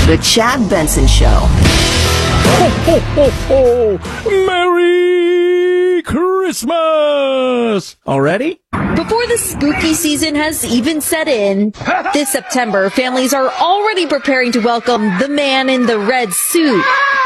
The Chad Benson Show. Ho, ho, ho, ho. Merry Christmas! Already? Before the spooky season has even set in, this September, families are already preparing to welcome the man in the red suit.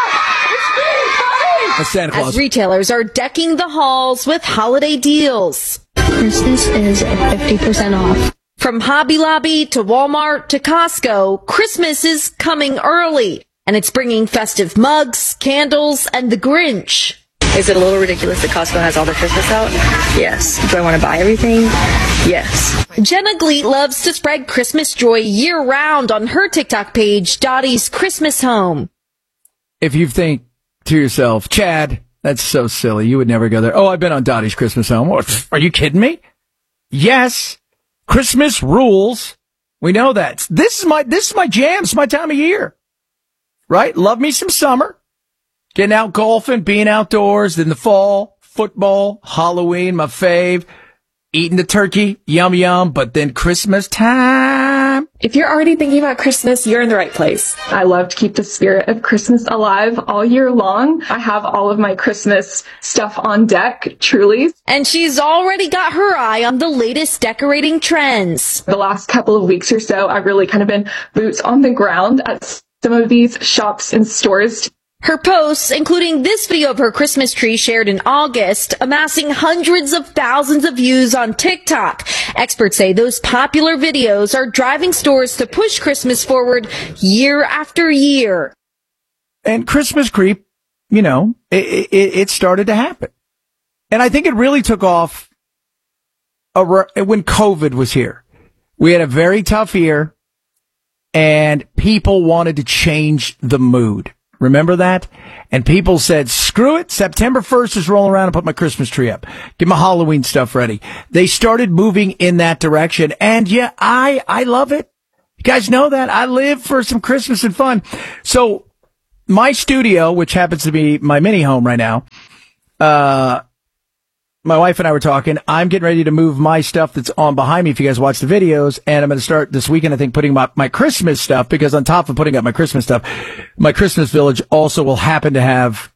That's Santa Claus. As retailers are decking the halls with holiday deals. Christmas is 50% off. From Hobby Lobby to Walmart to Costco, Christmas is coming early. And it's bringing festive mugs, candles, and the Grinch. Is it a little ridiculous that Costco has all their Christmas out? Yes. Do I want to buy everything? Yes. Jenna Gleet loves to spread Christmas joy year-round on her TikTok page, Dottie's Christmas Home. If you think to yourself, Chad, that's so silly. You would never go there. Oh, I've been on Dottie's Christmas Home. What, are you kidding me? Yes. Christmas rules. We know that. This is my jam. It's my time of year. Right? Love me some summer. Getting out golfing, being outdoors. In the fall, football, Halloween, my fave. Eating the turkey, yum yum. But then Christmas time. If you're already thinking about Christmas, you're in the right place. I love to keep the spirit of Christmas alive all year long. I have all of my Christmas stuff on deck, truly. And she's already got her eye on the latest decorating trends. The last couple of weeks or so, I've really kind of been boots on the ground at some of these shops and stores. Her posts, including this video of her Christmas tree shared in August, amassing hundreds of thousands of views on TikTok. Experts say those popular videos are driving stores to push Christmas forward year after year. And Christmas creep, you know, it started to happen. And I think it really took off when COVID was here. We had a very tough year. And people wanted to change the mood. Remember that? And people said, screw it. September 1st is rolling around and put my Christmas tree up. Get my Halloween stuff ready. They started moving in that direction. And yeah, I love it. You guys know that. I live for some Christmas and fun. So my studio, which happens to be my mini home right now, my wife and I were talking. I'm getting ready to move my stuff that's on behind me if you guys watch the videos. And I'm going to start this weekend, I think, putting my Christmas stuff, because on top of putting up my Christmas stuff, my Christmas village also will happen to have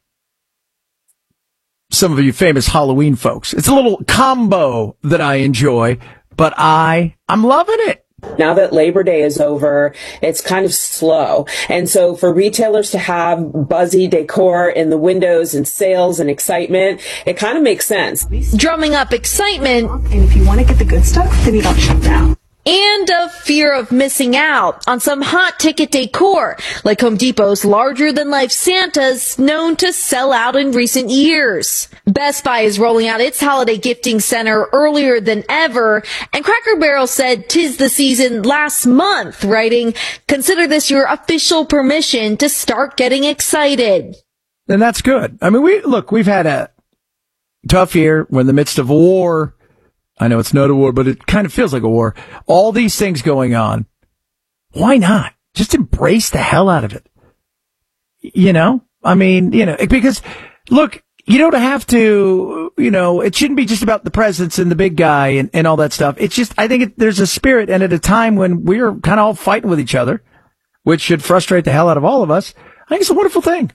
some of you famous Halloween folks. It's a little combo that I enjoy, but I'm loving it. Now that Labor Day is over, it's kind of slow. And so for retailers to have buzzy decor in the windows and sales and excitement, it kind of makes sense. Drumming up excitement. And if you want to get the good stuff, then you don't shop now. And a fear of missing out on some hot ticket decor, like Home Depot's larger-than-life Santas, known to sell out in recent years. Best Buy is rolling out its holiday gifting center earlier than ever, and Cracker Barrel said 'tis the season last month, writing, "Consider this your official permission to start getting excited." And that's good. I mean, we've had a tough year. We're in the midst of a war. I know it's not a war, but it kind of feels like a war. All these things going on. Why not? Just embrace the hell out of it. You know? I mean, you know, because look, you don't have to, you know, it shouldn't be just about the presents and the big guy and all that stuff. It's just, I think there's a spirit, and at a time when we're kind of all fighting with each other, which should frustrate the hell out of all of us, I think it's a wonderful thing.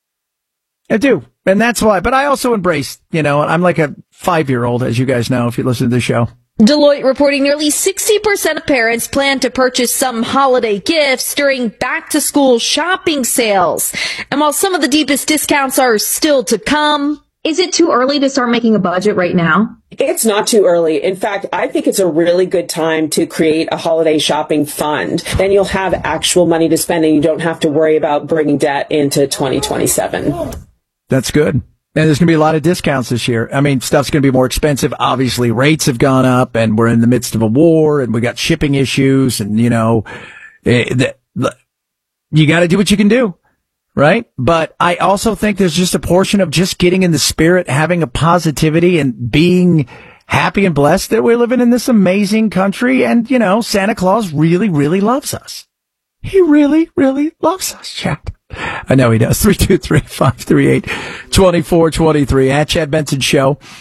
I do. And that's why. But I also embrace, you know, I'm like a 5-year-old, as you guys know, if you listen to the show. Deloitte reporting nearly 60% of parents plan to purchase some holiday gifts during back-to-school shopping sales. And while some of the deepest discounts are still to come, is it too early to start making a budget right now? It's not too early. In fact, I think it's a really good time to create a holiday shopping fund. Then you'll have actual money to spend, and you don't have to worry about bringing debt into 2027. That's good. And there's going to be a lot of discounts this year. I mean, stuff's going to be more expensive. Obviously, rates have gone up, and we're in the midst of a war, and we got shipping issues, and, you know, you got to do what you can do, right? But I also think there's just a portion of just getting in the spirit, having a positivity, and being happy and blessed that we're living in this amazing country. And, you know, Santa Claus really, really loves us. He really, really loves us, Chad. I know he does. 323-538-2423 at Chad Benson Show.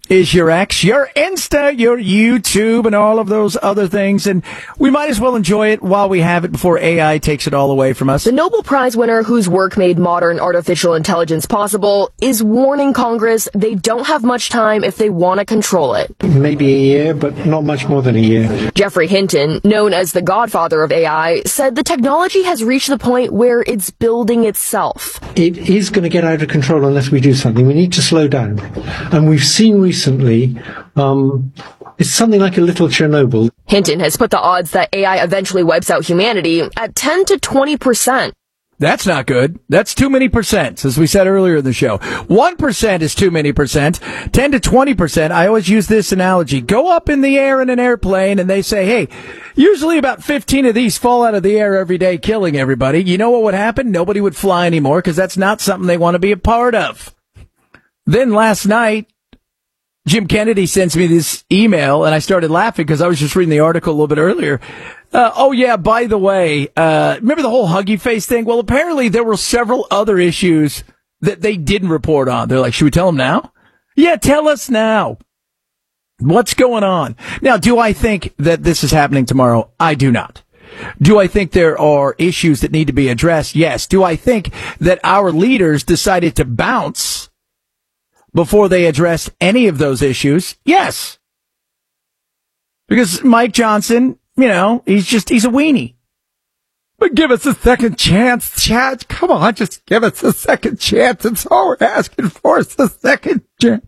is your X, your Insta, your YouTube, and all of those other things. And we might as well enjoy it while we have it before AI takes it all away from us. The Nobel Prize winner whose work made modern artificial intelligence possible is warning Congress they don't have much time if they want to control it. Maybe a year, but not much more than a year. Geoffrey Hinton, known as the godfather of AI, said the technology has reached the point where it's building itself. It is going to get out of control unless we do something. We need to slow down. And we've seen recently, it's something like a little Chernobyl. Hinton has put the odds that AI eventually wipes out humanity at 10 to 20%. That's not good. That's too many percents, as we said earlier in the show. 1% is too many percent. 10 to 20%. I always use this analogy. Go up in the air in an airplane and they say, hey, usually about 15 of these fall out of the air every day, killing everybody. You know what would happen? Nobody would fly anymore because that's not something they want to be a part of. Then last night, Jim Kennedy sends me this email, and I started laughing because I was just reading the article a little bit earlier. Oh, yeah, by the way, remember the whole Huggy Face thing? Well, apparently there were several other issues that they didn't report on. They're like, should we tell them now? Yeah, tell us now. What's going on? Now, do I think that this is happening tomorrow? I do not. Do I think there are issues that need to be addressed? Yes. Do I think that our leaders decided to bounce before they addressed any of those issues? Yes. Because Mike Johnson, you know, he's a weenie. But give us a second chance, Chad. Come on, just give us a second chance. That's all we're asking for is a second chance.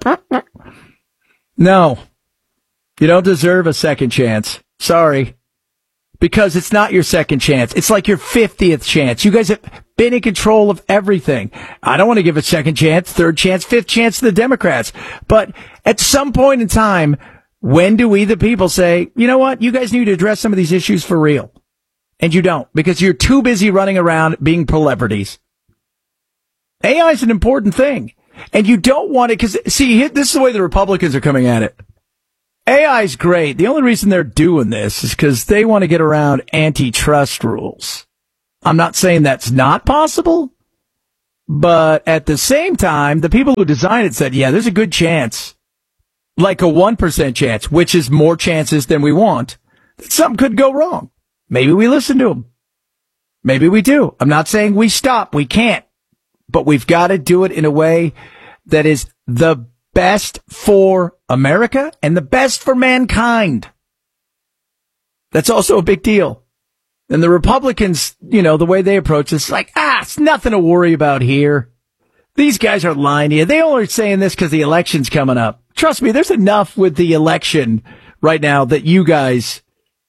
No. You don't deserve a second chance. Sorry. Because it's not your second chance. It's like your 50th chance. You guys have been in control of everything. I don't want to give a second chance, third chance, fifth chance to the Democrats. But at some point in time, when do we, the people, say, you know what? You guys need to address some of these issues for real. And you don't, because you're too busy running around being celebrities. AI is an important thing. And you don't want it, because, see, this is the way the Republicans are coming at it. AI is great. The only reason they're doing this is because they want to get around antitrust rules. I'm not saying that's not possible, but at the same time, the people who designed it said, yeah, there's a good chance, like a 1% chance, which is more chances than we want, that something could go wrong. Maybe we listen to them. Maybe we do. I'm not saying we stop. We can't. But we've got to do it in a way that is the best for America and the best for mankind. That's also a big deal. And the Republicans, you know, the way they approach this, like, it's nothing to worry about here. These guys are lying to you. They only are saying this because the election's coming up. Trust me, there's enough with the election right now that you guys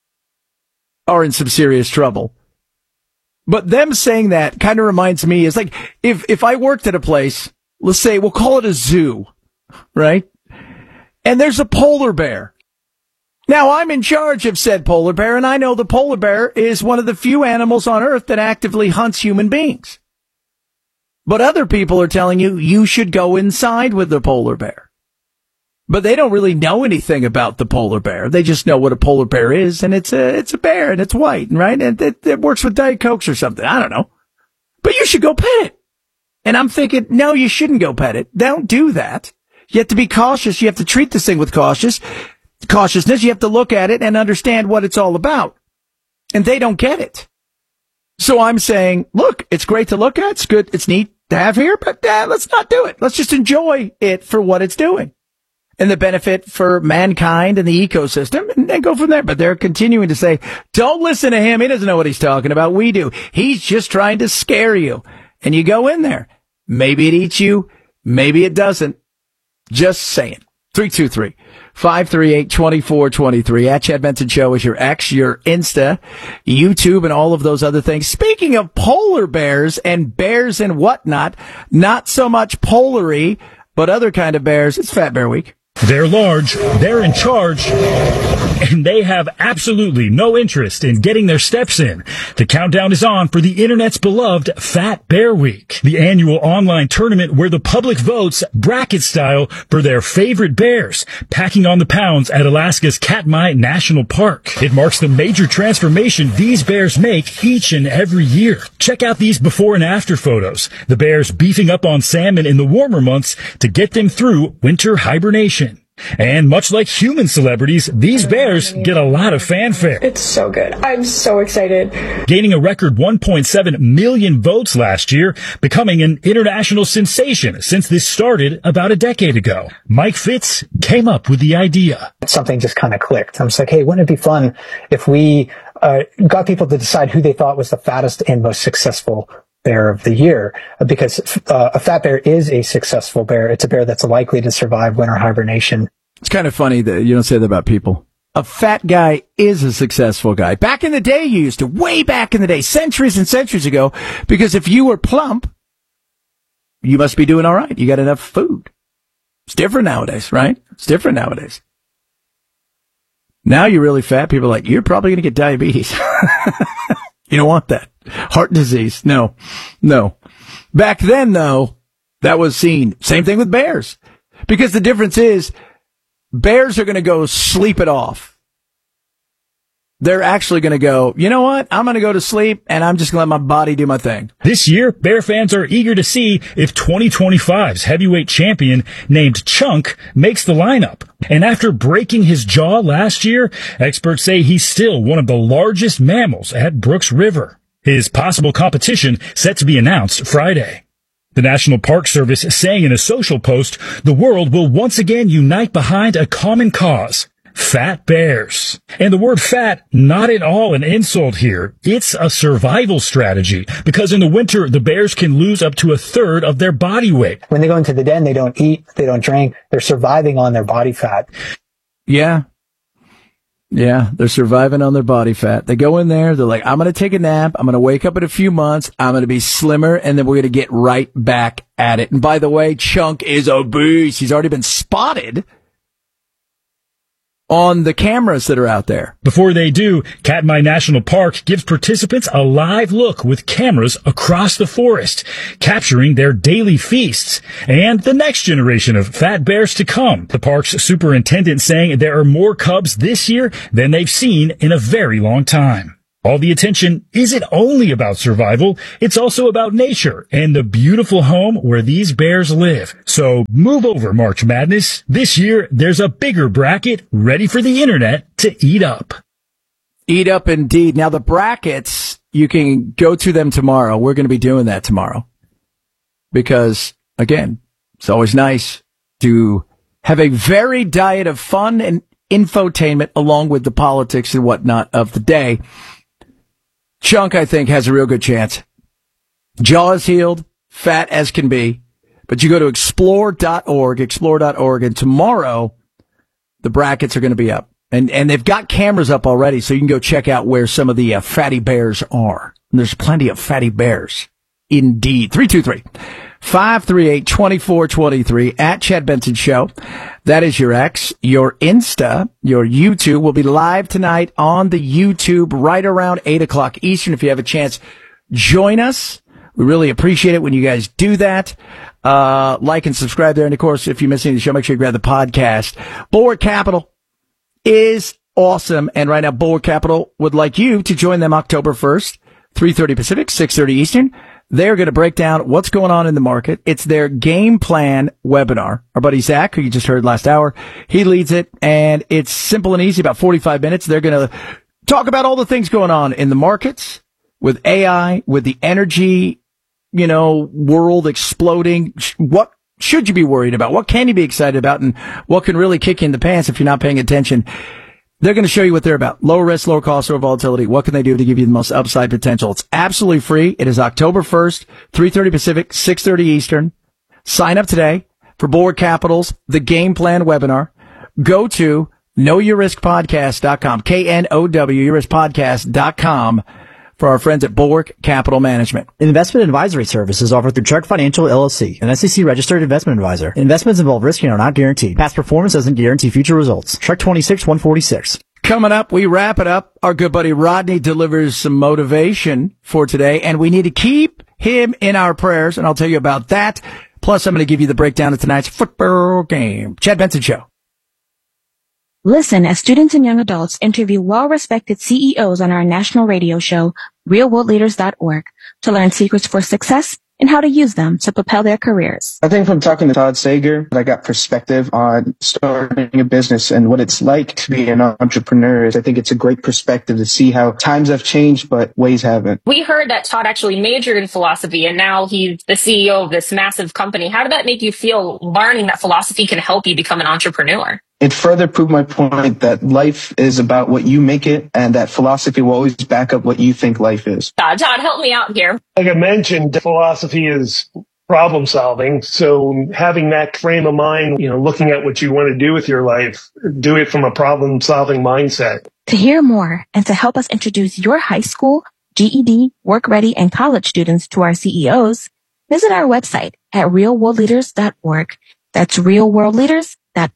are in some serious trouble. But them saying that kind of reminds me, is like, if I worked at a place, let's say, we'll call it a zoo, right? And there's a polar bear. Now, I'm in charge of said polar bear, and I know the polar bear is one of the few animals on Earth that actively hunts human beings. But other people are telling you, you should go inside with the polar bear. But they don't really know anything about the polar bear. They just know what a polar bear is, and it's a bear, and it's white, right? And it works with Diet Cokes or something. I don't know. But you should go pet it. And I'm thinking, no, you shouldn't go pet it. Don't do that. You have to be cautious. You have to treat this thing with cautiousness. You have to look at it and understand what it's all about. And they don't get it. So I'm saying, look, it's great to look at. It's good. It's neat to have here, but let's not do it. Let's just enjoy it for what it's doing and the benefit for mankind and the ecosystem, and then go from there. But they're continuing to say, don't listen to him. He doesn't know what he's talking about. We do. He's just trying to scare you. And you go in there. Maybe it eats you. Maybe it doesn't. Just saying. 323-538-2423. At Chad Benson Show is your X, your Insta, YouTube, and all of those other things. Speaking of polar bears and whatnot, not so much polary, but other kind of bears. It's Fat Bear Week. They're large. They're in charge. and they have absolutely no interest in getting their steps in. The countdown is on for the internet's beloved Fat Bear Week, the annual online tournament where the public votes bracket style for their favorite bears, packing on the pounds at Alaska's Katmai National Park. It marks the major transformation these bears make each and every year. Check out these before and after photos. The bears beefing up on salmon in the warmer months to get them through winter hibernation. And much like human celebrities, these bears get a lot of fanfare. It's so good. I'm so excited. Gaining a record 1.7 million votes last year, becoming an international sensation since this started about a decade ago. Mike Fitz came up with the idea. Something just kind of clicked. I'm just like, hey, wouldn't it be fun if we got people to decide who they thought was the fattest and most successful bear of the year, because a fat bear is a successful bear. It's a bear that's likely to survive winter hibernation. It's kind of funny that you don't say that about people. A fat guy is a successful guy. Back in the day, you used to, way back in the day, centuries and centuries ago, because if you were plump, you must be doing all right. You got enough food. It's different nowadays, right? It's different nowadays. Now you're really fat. People are like, you're probably going to get diabetes. You don't want that. Heart disease. No. Back then, though, that was seen. Same thing with bears. Because the difference is, bears are going to go sleep it off. They're actually going to go, you know what? I'm going to go to sleep, and I'm just going to let my body do my thing. This year, bear fans are eager to see if 2025's heavyweight champion named Chunk makes the lineup. And after breaking his jaw last year, experts say he's still one of the largest mammals at Brooks River. His possible competition set to be announced Friday. The National Park Service saying in a social post, the world will once again unite behind a common cause, fat bears. And the word fat, not at all an insult here. It's a survival strategy, because in the winter, the bears can lose up to a third of their body weight. When they go into the den, they don't eat, they don't drink, they're surviving on their body fat. Yeah, they're surviving on their body fat. They go in there, they're like, I'm going to take a nap, I'm going to wake up in a few months, I'm going to be slimmer, and then we're going to get right back at it. And by the way, Chunk is obese. He's already been spotted on the cameras that are out there. Before they do, Katmai National Park gives participants a live look with cameras across the forest, capturing their daily feasts and the next generation of fat bears to come. The park's superintendent saying there are more cubs this year than they've seen in a very long time. All the attention isn't only about survival, it's also about nature and the beautiful home where these bears live. So move over, March Madness. This year, there's a bigger bracket ready for the internet to eat up. Eat up indeed. Now the brackets, you can go to them tomorrow. We're going to be doing that tomorrow. Because, again, it's always nice to have a varied diet of fun and infotainment along with the politics and whatnot of the day. Chunk, I think, has a real good chance. Jaw is healed, fat as can be. But you go to explore.org, and tomorrow the brackets are going to be up. And they've got cameras up already, so you can go check out where some of the fatty bears are. And there's plenty of fatty bears. Indeed. 323-538-2423 at Chad Benson Show. That is your X, your Insta, your YouTube will be live tonight on the YouTube right around 8 o'clock Eastern. If you have a chance, join us. We really appreciate it when you guys do that. Like and subscribe there. And of course, if you're missing the show, make sure you grab the podcast. Bulwark Capital is awesome. And right now, Bulwark Capital would like you to join them October 1st, 3:30 Pacific, 6:30 Eastern. They're going to break down what's going on in the market. It's their game plan webinar. Our buddy Zach, who you just heard last hour, he leads it, and it's simple and easy, about 45 minutes. They're going to talk about all the things going on in the markets, with AI, with the energy, world exploding. What should you be worried about? What can you be excited about? And what can really kick you in the pants if you're not paying attention? They're going to show you what they're about. Lower risk, lower cost, lower volatility. What can they do to give you the most upside potential? It's absolutely free. It is October 1st, 3:30 Pacific, 6:30 Eastern. Sign up today for Bulwark Capital's The Game Plan webinar. Go to knowyourriskpodcast.com, KNOW, for our friends at Bulwark Capital Management. Investment advisory services offered through Chuck Financial LLC, an SEC-registered investment advisor. Investments involve risk and are not guaranteed. Past performance doesn't guarantee future results. Shark 26-146. Coming up, we wrap it up. Our good buddy Rodney delivers some motivation for today, and we need to keep him in our prayers, and I'll tell you about that. Plus, I'm going to give you the breakdown of tonight's football game. Chad Benson Show. Listen as students and young adults interview well-respected CEOs on our national radio show, realworldleaders.org, to learn secrets for success and how to use them to propel their careers. I think from talking to Todd Sager, I got perspective on starting a business and what it's like to be an entrepreneur. I think it's a great perspective to see how times have changed, but ways haven't. We heard that Todd actually majored in philosophy, and now he's the CEO of this massive company. How did that make you feel, learning that philosophy can help you become an entrepreneur? It further proved my point that life is about what you make it, and that philosophy will always back up what you think life is. Todd, help me out here. Like I mentioned, philosophy is problem solving. So having that frame of mind, looking at what you want to do with your life, do it from a problem solving mindset. To hear more and to help us introduce your high school, GED, work ready, and college students to our CEOs, visit our website at realworldleaders.org. That's realworldleaders.org.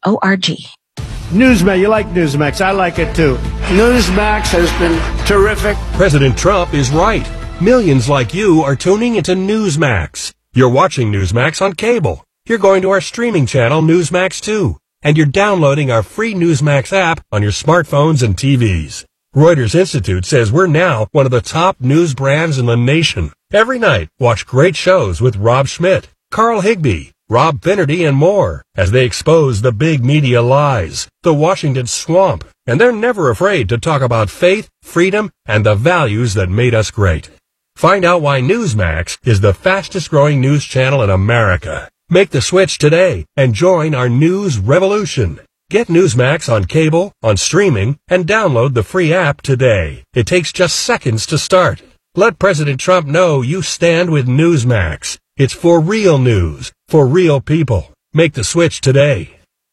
Newsmax, you like Newsmax. I like it too. Newsmax has been terrific. President Trump is right. Millions like you are tuning into Newsmax. You're watching Newsmax on cable. You're going to our streaming channel, Newsmax 2. And you're downloading our free Newsmax app on your smartphones and TVs. Reuters Institute says we're now one of the top news brands in the nation. Every night, watch great shows with Rob Schmidt, Carl Higbie, Rob Finnerty, and more as they expose the big media lies, the Washington swamp, and they're never afraid to talk about faith, freedom, and the values that made us great. Find out why Newsmax is the fastest growing news channel in America. Make the switch today and join our news revolution. Get Newsmax on cable, on streaming, and download the free app today. It takes just seconds to start. Let President Trump know you stand with Newsmax. It's for real news, for real people. Make the switch today.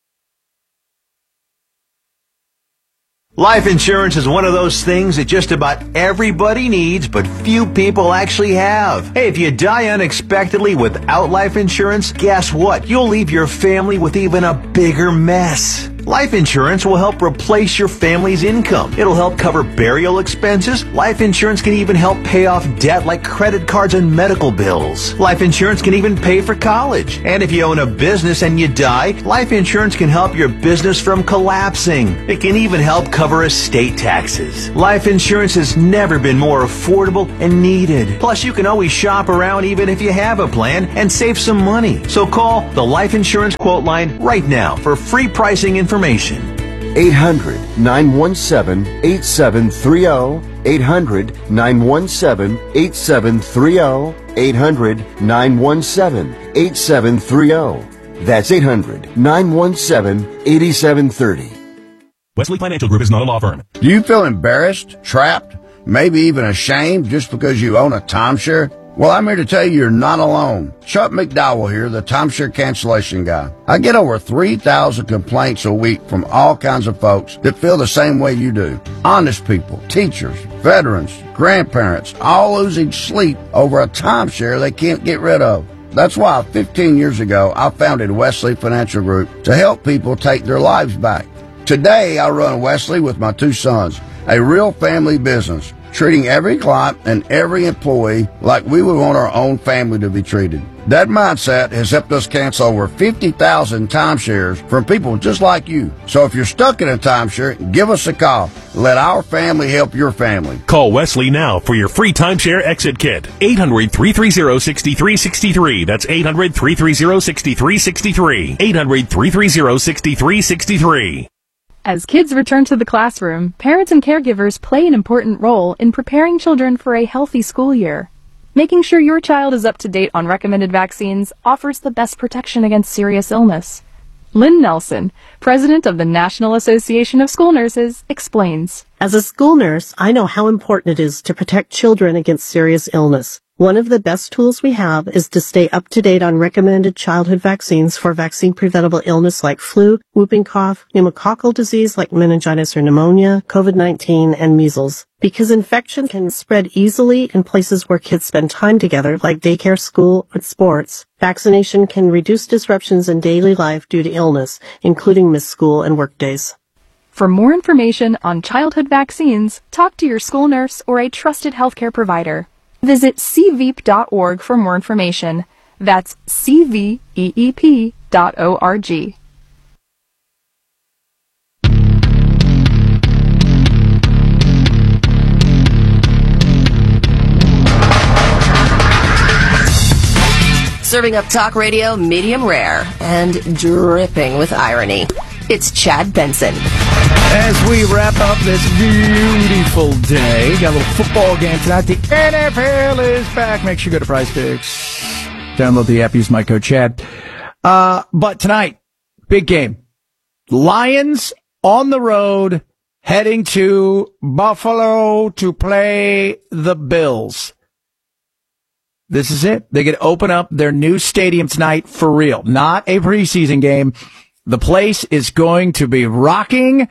Life insurance is one of those things that just about everybody needs, but few people actually have. Hey, if you die unexpectedly without life insurance, guess what? You'll leave your family with even a bigger mess. Life insurance will help replace your family's income. It'll help cover burial expenses. Life insurance can even help pay off debt like credit cards and medical bills. Life insurance can even pay for college. And if you own a business and you die, life insurance can help your business from collapsing. It can even help cover estate taxes. Life insurance has never been more affordable and needed. Plus, you can always shop around even if you have a plan and save some money. So call the Life Insurance Quote Line right now for free pricing information. 800-917-8730. 800-917-8730. 800-917-8730. That's 800-917-8730. Wesley Financial Group is not a law firm. Do you feel embarrassed, trapped, maybe even ashamed just because you own a timeshare? Well, I'm here to tell you you're not alone. Chuck McDowell here, the timeshare cancellation guy. I get over 3,000 complaints a week from all kinds of folks that feel the same way you do. Honest people, teachers, veterans, grandparents, all losing sleep over a timeshare they can't get rid of. That's why 15 years ago, I founded Wesley Financial Group to help people take their lives back. Today, I run Wesley with my two sons, a real family business, treating every client and every employee like we would want our own family to be treated. That mindset has helped us cancel over 50,000 timeshares from people just like you. So if you're stuck in a timeshare, give us a call. Let our family help your family. Call Wesley now for your free timeshare exit kit. 800-330-6363. That's 800-330-6363. 800-330-6363. As kids return to the classroom, parents and caregivers play an important role in preparing children for a healthy school year. Making sure your child is up to date on recommended vaccines offers the best protection against serious illness. Lynn Nelson, president of the National Association of School Nurses, explains. As a school nurse, I know how important it is to protect children against serious illness. One of the best tools we have is to stay up to date on recommended childhood vaccines for vaccine-preventable illness like flu, whooping cough, pneumococcal disease like meningitis or pneumonia, COVID-19, and measles. Because infection can spread easily in places where kids spend time together, like daycare, school, and sports, vaccination can reduce disruptions in daily life due to illness, including missed school and work days. For more information on childhood vaccines, talk to your school nurse or a trusted healthcare provider. Visit cveep.org for more information. That's cveep.org. Serving up talk radio medium rare and dripping with irony. It's Chad Benson. As we wrap up this beautiful day, got a little football game tonight. The NFL is back. Make sure you go to Prize Picks. Download the app. Use my code Chad. But tonight, big game. Lions on the road, heading to Buffalo to play the Bills. This is it. They get to open up their new stadium tonight for real. Not a preseason game. The place is going to be rocking.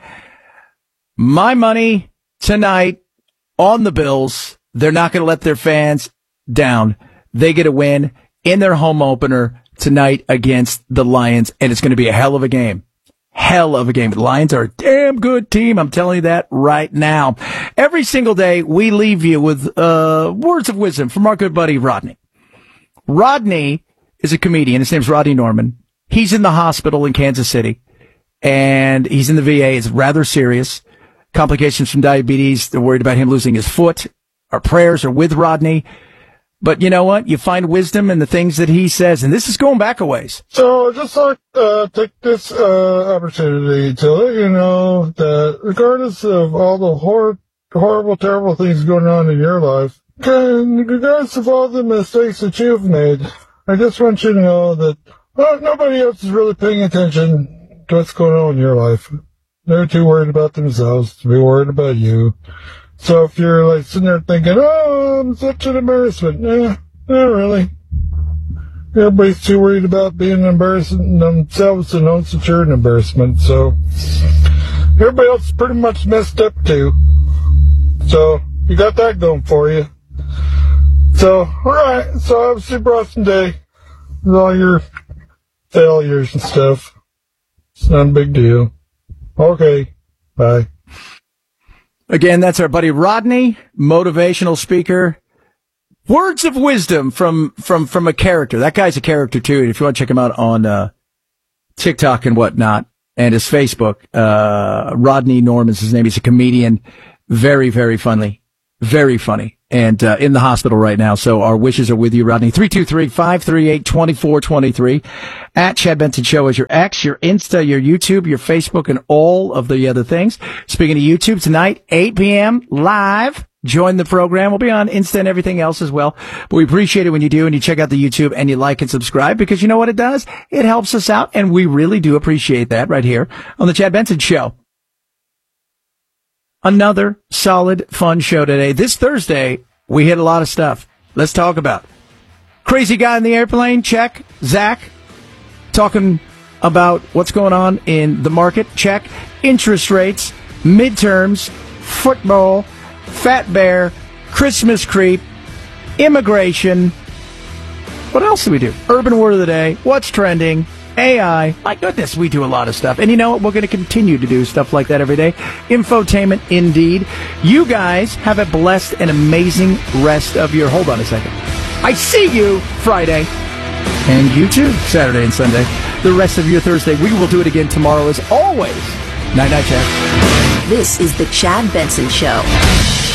My money tonight on the Bills. They're not going to let their fans down. They get a win in their home opener tonight against the Lions, and it's going to be a hell of a game. Hell of a game. The Lions are a damn good team. I'm telling you that right now. Every single day, we leave you with words of wisdom from our good buddy Rodney. Rodney is a comedian. His name's Rodney Norman. He's in the hospital in Kansas City, and he's in the VA. It's rather serious. Complications from diabetes. They're worried about him losing his foot. Our prayers are with Rodney. But you know what? You find wisdom in the things that he says, and this is going back a ways. So I'd just like take this opportunity to let you know that regardless of all the horrible, terrible things going on in your life, regardless of all the mistakes that you've made, I just want you to know that nobody else is really paying attention to what's going on in your life. They're too worried about themselves to be worried about you. So if you're like sitting there thinking, oh, I'm such an embarrassment, not really. Everybody's too worried about being embarrassing themselves to know that you're an embarrassment. So everybody else is pretty much messed up too. So you got that going for you. So, alright, so obviously Boston Day with all your failures and stuff. It's not a big deal. Okay, bye. Again, that's our buddy Rodney, motivational speaker. Words of wisdom from a character. That guy's a character too. If you want to check him out on TikTok and whatnot, and his Facebook, Rodney Norman's his name. He's a comedian. Very, very funny. Very funny. And in the hospital right now. So our wishes are with you, Rodney. 323-538-2423. At Chad Benson Show is your X, your Insta, your YouTube, your Facebook, and all of the other things. Speaking of YouTube, tonight, 8 p.m. live. Join the program. We'll be on Insta and everything else as well. But we appreciate it when you do and you check out the YouTube and you like and subscribe, because you know what it does? It helps us out, and we really do appreciate that right here on the Chad Benson Show. Another solid, fun show today. This Thursday, we hit a lot of stuff. Let's talk about it. Crazy guy in the airplane, check. Zach, talking about what's going on in the market, check. Interest rates, midterms, football, Fat Bear, Christmas creep, immigration. What else do we do? Urban word of the day, what's trending, AI. My goodness, we do a lot of stuff. And you know what? We're going to continue to do stuff like that every day. Infotainment, indeed. You guys have a blessed and amazing rest of your... Hold on a second. I see you Friday. And you too, Saturday and Sunday. The rest of your Thursday. We will do it again tomorrow as always. Night-night, Chad. This is the Chad Benson Show.